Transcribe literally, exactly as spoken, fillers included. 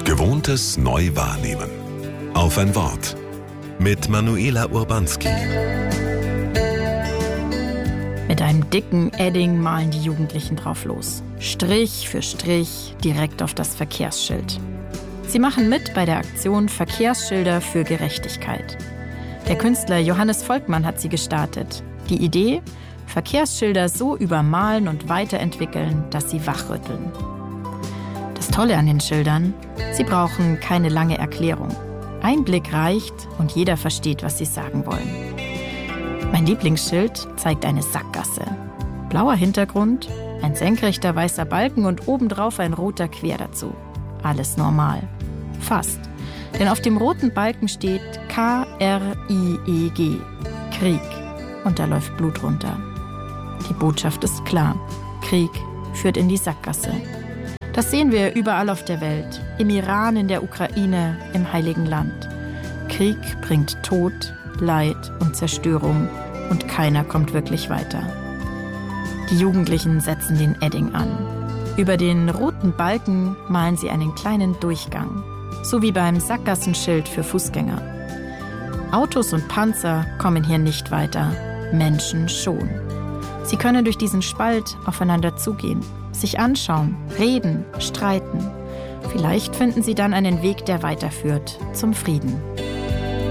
Gewohntes neu wahrnehmen. Auf ein Wort. Mit Manuela Urbanski. Mit einem dicken Edding malen die Jugendlichen drauf los. Strich für Strich direkt auf das Verkehrsschild. Sie machen mit bei der Aktion Verkehrsschilder für Gerechtigkeit. Der Künstler Johannes Volkmann hat sie gestartet. Die Idee? Verkehrsschilder so übermalen und weiterentwickeln, dass sie wachrütteln. Das Tolle an den Schildern? Sie brauchen keine lange Erklärung. Ein Blick reicht und jeder versteht, was sie sagen wollen. Mein Lieblingsschild zeigt eine Sackgasse. Blauer Hintergrund, ein senkrechter weißer Balken und obendrauf ein roter quer dazu. Alles normal. Fast. Denn auf dem roten Balken steht K R I E G. Krieg. Und da läuft Blut runter. Die Botschaft ist klar. Krieg führt in die Sackgasse. Das sehen wir überall auf der Welt. Im Iran, in der Ukraine, im Heiligen Land. Krieg bringt Tod, Leid und Zerstörung und keiner kommt wirklich weiter. Die Jugendlichen setzen den Edding an. Über den roten Balken malen sie einen kleinen Durchgang, so wie beim Sackgassenschild für Fußgänger. Autos und Panzer kommen hier nicht weiter, Menschen schon. Sie können durch diesen Spalt aufeinander zugehen, sich anschauen, reden, streiten. Vielleicht finden sie dann einen Weg, der weiterführt zum Frieden.